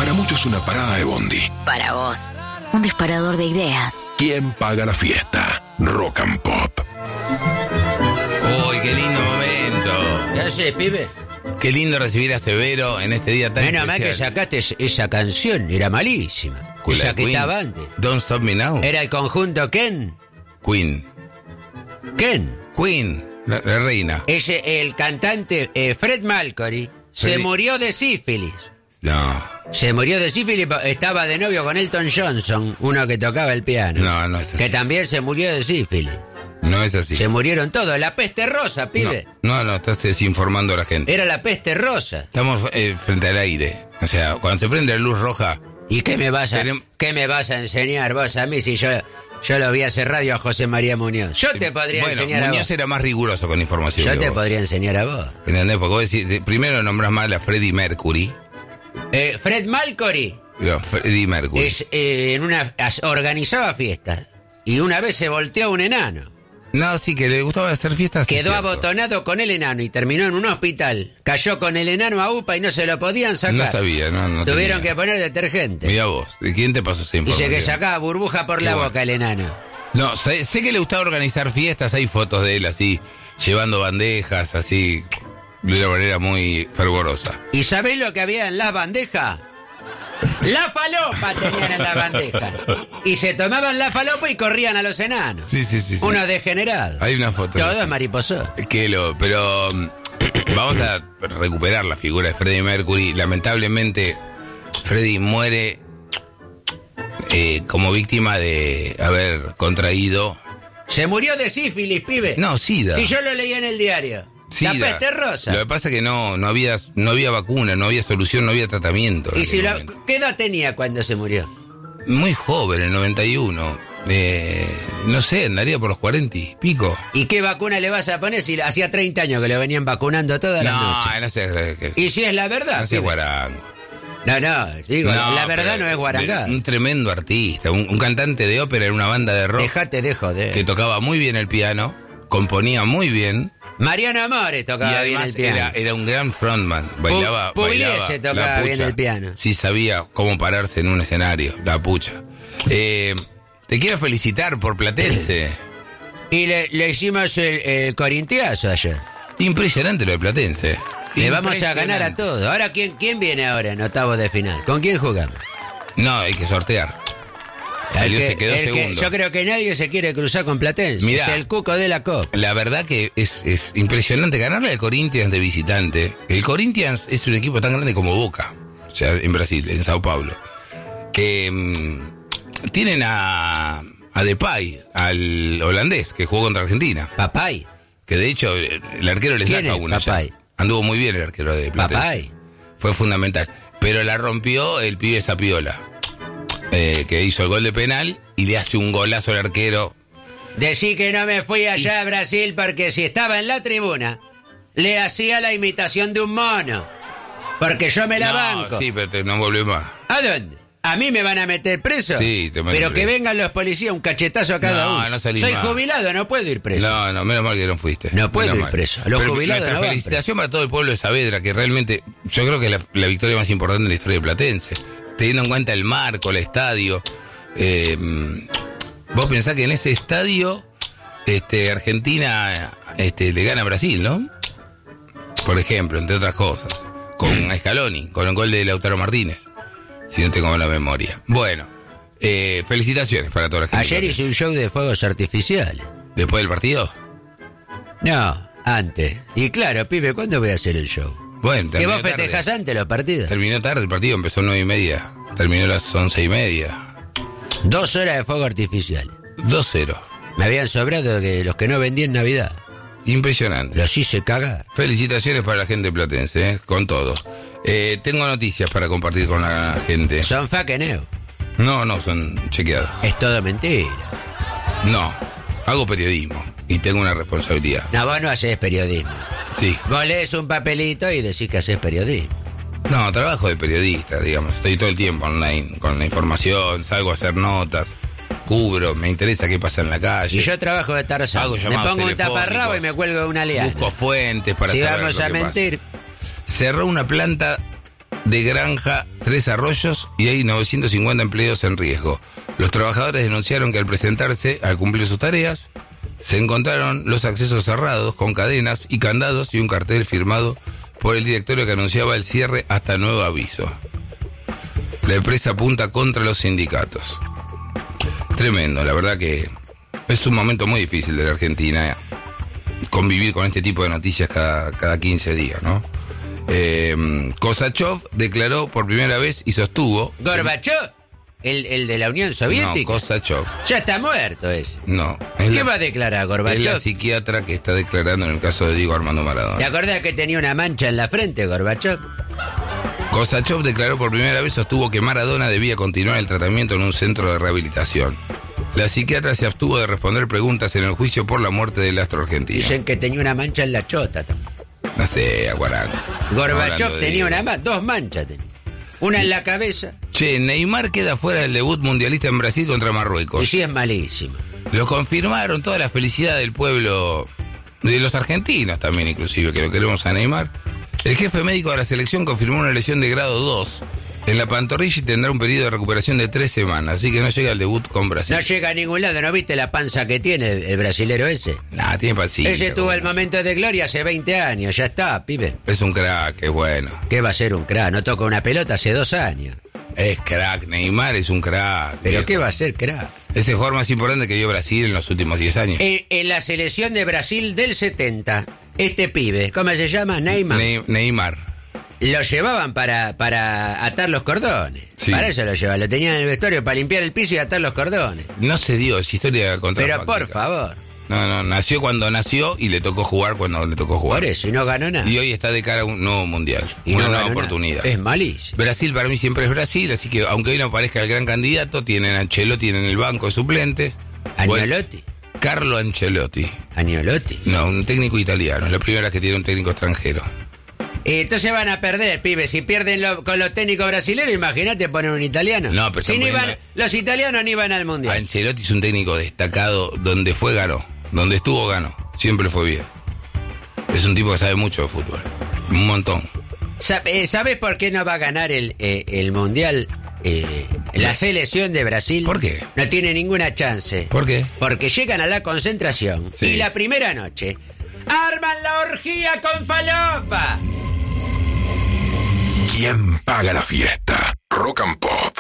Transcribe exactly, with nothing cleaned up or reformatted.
Para muchos una parada de bondi. Para vos, un disparador de ideas. ¿Quién paga la fiesta? Rock and Pop. Uy, qué lindo momento. ¿Qué haces, pibe? Qué lindo recibir a Severo en este día tan Menos mal especial. que sacaste es- esa canción, era malísima. Con la Esa que Queen. estaba antes. Don't Stop Me Now. Era el conjunto Ken. Queen. Ken. Queen, la, la reina. Ese, el cantante eh, Fred Mercury se Freddy- murió de sífilis. No, Se murió de sífilis, estaba de novio con Elton Johnson, uno que tocaba el piano. no, no es así. Que también se murió de sífilis. No es así. Se murieron todos. La peste rosa, pibe. No, no, no, estás desinformando a la gente. Era la peste rosa. Estamos eh, frente al aire. O sea, cuando se prende la luz roja, ¿Y qué me vas a, Tenem- qué me vas a enseñar vos a mí si yo, yo lo vi hacer radio a José María Muñoz? Yo te podría bueno, enseñar a Muñoz vos. era más riguroso con información. Yo que te vos. podría enseñar a vos. ¿Entendés? Porque vos decís, primero nombrás mal a Freddie Mercury. Eh, Fred Mercury No, Freddie Mercury. es, eh, en una, as- organizaba fiestas y una vez se volteó un enano. No, sí, que le gustaba hacer fiestas. sí, Quedó cierto. abotonado con el enano y terminó en un hospital. Cayó con el enano a UPA y no se lo podían sacar. No sabía, no, no Tuvieron tenía. que poner detergente. Mirá vos, ¿de quién te pasó esa información? Dice que sacaba burbuja por Qué la bueno. boca el enano. No, sé, sé que le gustaba organizar fiestas, hay fotos de él así, llevando bandejas, así, de una manera muy fervorosa. ¿Y sabés lo que había en las bandejas? La falopa tenían en la bandeja. Y se tomaban la falopa y corrían a los enanos. Sí, sí, sí. sí. Unos degenerados. Hay una foto. Todos mariposos. Que lo, pero mm, vamos a recuperar la figura de Freddie Mercury. Lamentablemente, Freddie muere eh, como víctima de haber contraído. Se murió de sífilis, pibe. No, SIDA. Si yo lo leí en el diario. SIDA. La peste rosa. Lo que pasa es que no, no había, no había vacuna, no había solución, no había tratamiento. en ¿Y si aquel la, momento. qué edad tenía cuando se murió? Muy joven, el noventa y uno. Eh, no sé, andaría por los cuarenta y pico. ¿Y qué vacuna le vas a poner si hacía treinta años que lo venían vacunando todas las No, noches? no sé. que- ¿Y si es la verdad? No sé, pibe? guarango. No, no, digo, No, la verdad pero- no es guarangada. Un tremendo artista, un, un cantante de ópera en una banda de rock Dejate de joder. que tocaba muy bien el piano, componía muy bien Mariano Amores y tocaba bien el además piano. era, era un gran frontman. Bailaba, Pu- bailaba Pugliese la tocaba bien pucha. el piano. Sí sabía cómo pararse en un escenario, la pucha. Eh, te quiero felicitar por Platense. Y le, le hicimos el, el corintiazo ayer. Impresionante lo de Platense. Le vamos a Impresionante. ganar a todos. Ahora, ¿quién, quién viene ahora en octavos de final? ¿Con quién jugamos? No, hay que sortear. Salió, El que- se quedó el que- segundo. yo creo que nadie se quiere cruzar con Platense. Mirá. Es el cuco de la copa. La verdad que es, es impresionante ganarle al Corinthians de visitante. El Corinthians es un equipo tan grande como Boca, o sea, en Brasil, en Sao Paulo. Que mm, tienen a, a Depay, al holandés, que jugó contra Argentina. Papay. Que de hecho el arquero le ¿Quién saca es una ya. Papay? Anduvo muy bien el arquero de Platense. Papay. Fue fundamental. Pero la rompió el pibe Sapiola, eh, que hizo el gol de penal y le hace un golazo al arquero. Decí que no me fui allá a Brasil porque si estaba en la tribuna, le hacía la imitación de un mono. Porque yo me la No, banco. sí, pero te- no vuelve más. ¿A dónde? ¿A mí me van a meter preso? Sí, te meten Pero que preso. vengan los policías, un cachetazo a cada No, uno. no salís Soy más. jubilado, no puedo ir preso. No, no, menos mal que no fuiste. No puedo Menos ir mal. preso. Los Pero jubilados nuestra no van felicitación para todo el pueblo de Saavedra, que realmente yo creo que es la, la victoria más importante en la historia de Platense. Teniendo en cuenta el marco, el estadio. Eh, vos pensás que en ese estadio este, Argentina este, le gana a Brasil, ¿no? Por ejemplo, entre otras cosas. Con Scaloni, con el gol de Lautaro Martínez. Si no tengo la memoria. Bueno, eh, felicitaciones para toda la gente. Ayer de hice Platense. un show de fuegos artificiales. ¿Después del partido? No, antes. Y claro, pibe, ¿cuándo voy a hacer el show? Bueno, ¿Que terminó vos festejás tarde. antes los partidos? Terminó tarde el partido, empezó a nueve y media. Terminó a las once y media. Dos horas de fuegos artificiales. dos cero. Me habían sobrado que los que no vendí en Navidad. Impresionante. Los hice cagar. Felicitaciones para la gente de Platense, ¿eh? Con todos. Eh, tengo noticias para compartir con la gente. Son faqueneo. No, no, son chequeadas. Es todo mentira. No, hago periodismo y tengo una responsabilidad. No, vos no haces periodismo. Sí. Vos lees un papelito y decís que haces periodismo. No, trabajo de periodista, digamos. Estoy todo el tiempo online con la información, salgo a hacer notas, cubro, me interesa qué pasa en la calle. Y yo trabajo de Tarzán. Hago Me llamados pongo un telefónicos. taparrabo y me cuelgo de una liana. Busco fuentes para Si saber vamos lo a que pasa. mentir, Cerró una planta de granja Tres Arroyos y hay novecientos cincuenta empleos en riesgo. Los trabajadores denunciaron que al presentarse a cumplir sus tareas, se encontraron los accesos cerrados con cadenas y candados y un cartel firmado por el directorio que anunciaba el cierre hasta nuevo aviso. La empresa apunta contra los sindicatos. Tremendo, la verdad que es un momento muy difícil de la Argentina, convivir con este tipo de noticias cada, cada quince días, ¿no? Eh, Kosachev declaró por primera vez y sostuvo... ¿Gorbachev? ¿El, el de la Unión Soviética? No, Kosachev. Ya está muerto ese. No. ¿Qué la, va a declarar es Gorbachev? la psiquiatra que está declarando en el caso de Diego Armando Maradona. ¿Te acordás que tenía una mancha en la frente, Gorbachev? Kosachev declaró por primera vez, sostuvo que Maradona debía continuar el tratamiento en un centro de rehabilitación. La psiquiatra se abstuvo de responder preguntas en el juicio por la muerte del astro argentino. Dicen que tenía una mancha en la chota también. No sé, Aguarango. Gorbachev tenía una ma- dos manchas. Tenía. Una en la cabeza. Che, Neymar queda fuera del debut mundialista en Brasil contra Marruecos. Y sí es malísimo. Lo confirmaron, toda la felicidad del pueblo, de los argentinos también inclusive, que lo queremos a Neymar. El jefe médico de la selección confirmó una lesión de grado dos en la pantorrilla y tendrá un periodo de recuperación de tres semanas, así que no llega al debut con Brasil. No llega a ningún lado, ¿no viste la panza que tiene el, el brasilero ese? Nah, tiene pancita. Ese tuvo como- el momento de gloria hace veinte años, ya está, pibe. Es un crack, es bueno. ¿Qué va a ser un crack? No toca una pelota hace dos años. Es crack, Neymar es un crack. ¿Pero viejo. qué va a ser crack? Es el jugador más importante que dio Brasil en los últimos diez años. En, en la selección de Brasil del setenta, este pibe, ¿cómo se llama? Neymar. Ne- Neymar. Lo llevaban para, para atar los cordones. Sí. Para eso lo llevaban. Lo tenían en el vestuario para limpiar el piso y atar los cordones. No se dio, es historia contra. Pero por favor. No, no, nació cuando nació y le tocó jugar cuando le tocó jugar. Por eso, y no ganó nada. Y hoy está de cara a un nuevo mundial. Y una no nueva ganó oportunidad. nada. Es malísimo. Brasil para mí siempre es Brasil, así que aunque hoy no parezca el gran candidato, tienen a Ancelotti en el banco de suplentes. Ancelotti. Bueno, Carlo Ancelotti. Ancelotti. No, un técnico italiano. Es la primera vez que tiene un técnico extranjero. Eh, Entonces van a perder, pibes. Si pierden lo- con los técnicos brasileños, imagínate poner un italiano. No, pero si están ni poniendo- van- los italianos ni van al mundial. Ancelotti es un técnico destacado. Donde fue, ganó. Donde estuvo, ganó. Siempre fue bien. Es un tipo que sabe mucho de fútbol. Un montón. Sa- eh, ¿Sabes por qué no va a ganar el, eh, el mundial? Eh, la selección de Brasil. ¿Por qué? No tiene ninguna chance. ¿Por qué? Porque llegan a la concentración Sí. y la primera noche arman la orgía con falopa. ¿Quién paga la fiesta? Rock and Pop.